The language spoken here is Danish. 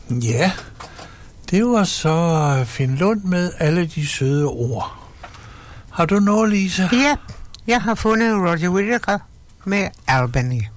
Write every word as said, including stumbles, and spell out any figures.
Ja, det var så Finn Lund med alle de søde ord. Har du noget, Lisa? Ja, jeg har fundet Roger Whittaker med Albany.